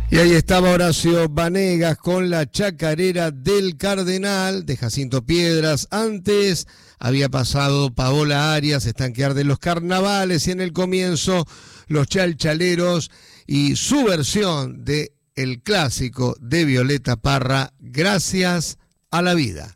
Y ahí estaba Horacio Vanegas con la chacarera del Cardenal de Jacinto Piedras. Antes había pasado Paola Arias, Estanquear de los Carnavales, y en el comienzo Los Chalchaleros y su versión de el clásico de Violeta Parra, Gracias a la Vida.